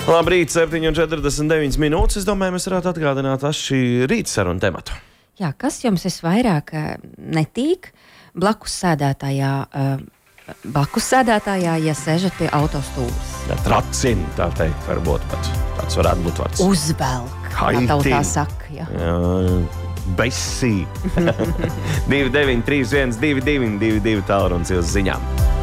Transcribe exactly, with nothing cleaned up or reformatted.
Labrīt, septiņi un četrdesmit deviņas minūtes. Es domāju, mēs varētu atgādināt šī rīta sarunu tematu. Jā, kas jums visvairāk netīk blakus sēdētājā, blakus sēdētājā, ja sēžat pie autostūras? Jā, tracina, tā teikt, varbūt pat. Tāds varētu būt vārds. Uzvelk, kā tautā saka. Jā. Jā, besī. divi deviņi trīs viens divi divi divi divi tālrunis uz ziņām.